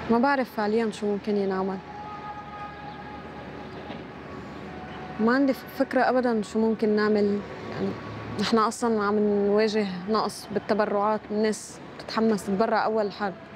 ما بعرف فعليا شو ممكن ينعمل. ما عندي فكرة أبدا شو ممكن نعمل. يعني نحن أصلا عم نواجه نقص بالتبرعات، الناس بتتحمس تتبرع أول حرب.